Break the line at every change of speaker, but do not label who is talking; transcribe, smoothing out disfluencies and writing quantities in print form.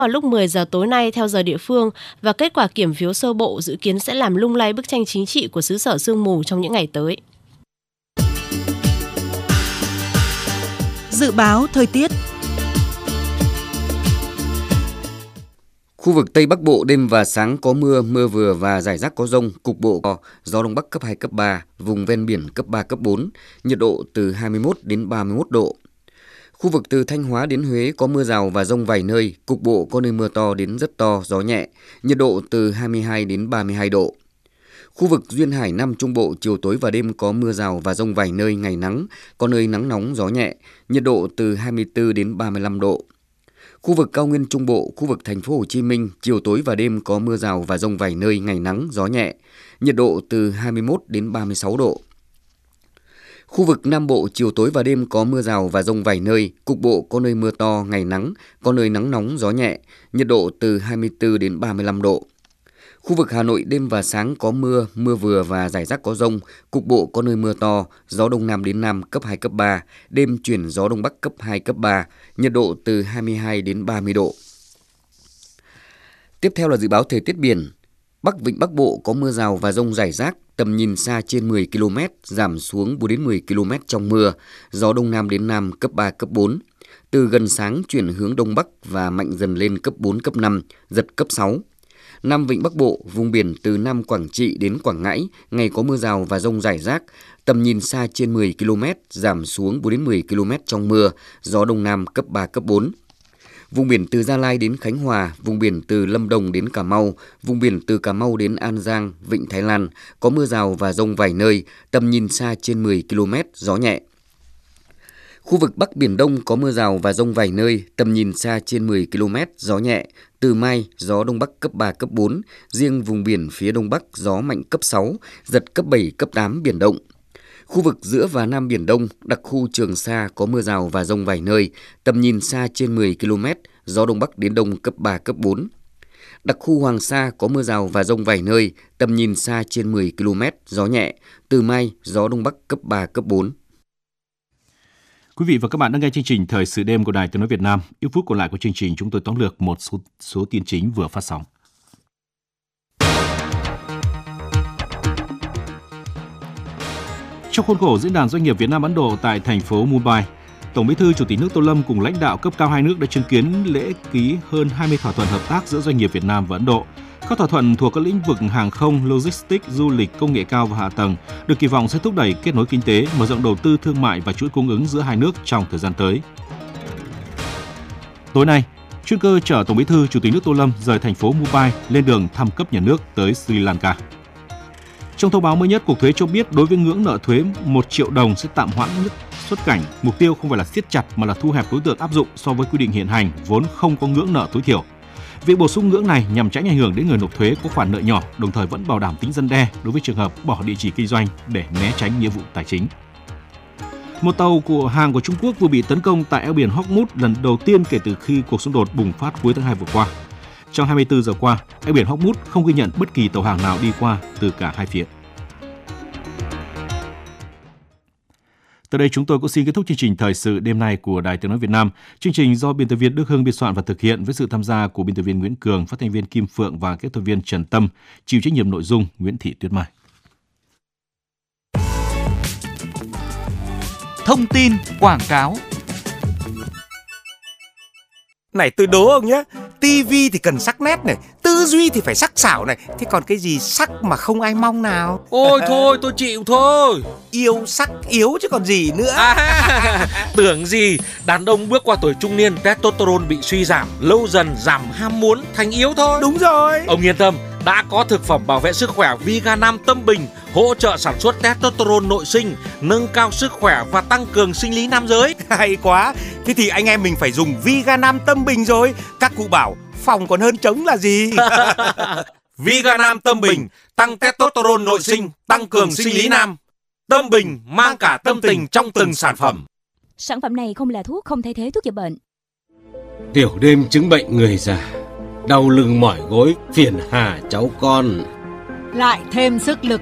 vào lúc 10 giờ tối nay theo giờ địa phương và kết quả kiểm phiếu sơ bộ dự kiến sẽ làm lung lay bức tranh chính trị của xứ sở sương mù trong những ngày tới.
Dự báo thời tiết.
Khu vực Tây Bắc Bộ đêm và sáng có mưa, mưa vừa và rải rác có dông, cục bộ có gió Đông Bắc cấp 2, cấp 3, vùng ven biển cấp 3, cấp 4, nhiệt độ từ 21 đến 31 độ. Khu vực từ Thanh Hóa đến Huế có mưa rào và dông vài nơi, cục bộ có nơi mưa to đến rất to, gió nhẹ, nhiệt độ từ 22 đến 32 độ. Khu vực Duyên Hải Nam Trung Bộ chiều tối và đêm có mưa rào và dông vài nơi, ngày nắng, có nơi nắng nóng, gió nhẹ, nhiệt độ từ 24 đến 35 độ. Khu vực Cao Nguyên Trung Bộ, khu vực Thành phố Hồ Chí Minh chiều tối và đêm có mưa rào và dông vài nơi, ngày nắng, gió nhẹ, nhiệt độ từ 21 đến 36 độ. Khu vực Nam Bộ chiều tối và đêm có mưa rào và dông vài nơi, cục bộ có nơi mưa to, ngày nắng, có nơi nắng nóng, gió nhẹ, nhiệt độ từ 24 đến 35 độ. Khu vực Hà Nội đêm và sáng có mưa, mưa vừa và rải rác có dông, cục bộ có nơi mưa to, gió Đông Nam đến Nam cấp 2, cấp 3, đêm chuyển gió Đông Bắc cấp 2, cấp 3, nhiệt độ từ 22 đến 30 độ. Tiếp theo là dự báo thời tiết biển. Bắc Vịnh Bắc Bộ có mưa rào và dông rải rác, tầm nhìn xa trên 10 km, giảm xuống 4 đến 10 km trong mưa, gió Đông Nam đến Nam cấp 3, cấp 4. Từ gần sáng chuyển hướng Đông Bắc và mạnh dần lên cấp 4, cấp 5, giật cấp 6. Nam Vịnh Bắc Bộ, vùng biển từ Nam Quảng Trị đến Quảng Ngãi, ngày có mưa rào và dông rải rác, tầm nhìn xa trên 10 km, giảm xuống 4 đến 10 km trong mưa, gió Đông Nam cấp 3, cấp 4. Vùng biển từ Gia Lai đến Khánh Hòa, vùng biển từ Lâm Đồng đến Cà Mau, vùng biển từ Cà Mau đến An Giang, Vịnh Thái Lan, có mưa rào và dông vài nơi, tầm nhìn xa trên 10 km, gió nhẹ. Khu vực Bắc Biển Đông có mưa rào và dông vài nơi, tầm nhìn xa trên 10 km, gió nhẹ. Từ mai, gió Đông Bắc cấp 3, cấp 4, riêng vùng biển phía Đông Bắc gió mạnh cấp 6, giật cấp 7, cấp 8 biển động. Khu vực giữa và Nam Biển Đông, đặc khu Trường Sa có mưa rào và dông vài nơi, tầm nhìn xa trên 10 km, gió Đông Bắc đến Đông cấp 3, cấp 4. Đặc khu Hoàng Sa có mưa rào và dông vài nơi, tầm nhìn xa trên 10 km, gió nhẹ. Từ mai, gió Đông Bắc cấp 3, cấp 4.
Quý vị và các bạn đang nghe chương trình Thời sự đêm của Đài Tiếng nói Việt Nam. Ít phút còn lại của chương trình, chúng tôi tóm lược một số tin chính vừa phát sóng. Trong khuôn khổ diễn đàn doanh nghiệp Việt Nam Ấn Độ tại thành phố Mumbai, Tổng Bí thư Chủ tịch nước Tô Lâm cùng lãnh đạo cấp cao hai nước đã chứng kiến lễ ký hơn 20 thỏa thuận hợp tác giữa doanh nghiệp Việt Nam và Ấn Độ. Các thỏa thuận thuộc các lĩnh vực hàng không, logistics, du lịch, công nghệ cao và hạ tầng được kỳ vọng sẽ thúc đẩy kết nối kinh tế, mở rộng đầu tư thương mại và chuỗi cung ứng giữa hai nước trong thời gian tới. Tối nay, chuyên cơ chở Tổng Bí thư Chủ tịch nước Tô Lâm rời thành phố Mumbai lên đường thăm cấp nhà nước tới Sri Lanka. Trong thông báo mới nhất, Cục Thuế cho biết đối với ngưỡng nợ thuế 1 triệu đồng sẽ tạm hoãn xuất cảnh. Mục tiêu không phải là siết chặt mà là thu hẹp đối tượng áp dụng so với quy định hiện hành, vốn không có ngưỡng nợ tối thiểu. Việc bổ sung ngưỡng này nhằm tránh ảnh hưởng đến người nộp thuế có khoản nợ nhỏ, đồng thời vẫn bảo đảm tính răn đe đối với trường hợp bỏ địa chỉ kinh doanh để né tránh nghĩa vụ tài chính. Một tàu hàng của Trung Quốc vừa bị tấn công tại eo biển Hormuz lần đầu tiên kể từ khi cuộc xung đột bùng phát cuối tháng 2 vừa qua. Trong 24 giờ qua, eo biển Hormuz không ghi nhận bất kỳ tàu hàng nào đi qua từ cả hai phía. Tới đây chúng tôi cũng xin kết thúc chương trình Thời sự đêm nay của Đài Tiếng nói Việt Nam. Chương trình do biên tập viên Đức Hưng biên soạn và thực hiện với sự tham gia của biên tập viên Nguyễn Cường, phát thanh viên Kim Phượng và kỹ thuật viên Trần Tâm, chịu trách nhiệm nội dung Nguyễn Thị Tuyết Mai.
Thông tin quảng cáo.
Này tôi đố ông nhé, tivi thì cần sắc nét này, tư duy thì phải sắc sảo này, thế còn cái gì sắc mà không ai mong nào?
Ôi thôi tôi chịu thôi.
Yêu sắc yếu chứ còn gì nữa.
Tưởng gì, đàn ông bước qua tuổi trung niên, testosterone bị suy giảm, lâu dần giảm ham muốn thành yếu thôi.
Đúng rồi.
Ông yên tâm, đã có thực phẩm bảo vệ sức khỏe Viganam Tâm Bình, hỗ trợ sản xuất testosterone nội sinh, nâng cao sức khỏe và tăng cường sinh lý nam giới.
Hay quá, thế thì anh em mình phải dùng Viganam Tâm Bình rồi. Các cụ bảo phòng còn hơn trống là gì.
Viganam Tâm Bình, tăng testosterone nội sinh, tăng cường sinh lý nam. Tâm Bình mang cả tâm tình trong từng sản phẩm.
Sản phẩm này không là thuốc, không thay thế thuốc chữa bệnh.
Tiểu đêm chứng bệnh người già, đau lưng mỏi gối, phiền hà cháu con.
Lại thêm sức lực